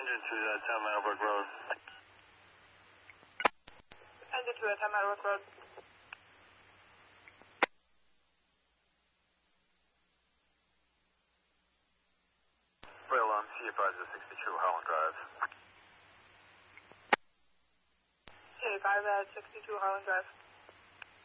engine to 10 Meadowbrook Road. Engine to 10 Meadowbrook Road. Rail on C5 to 62 Holland Drive. C5 at 62 Harlan Drive.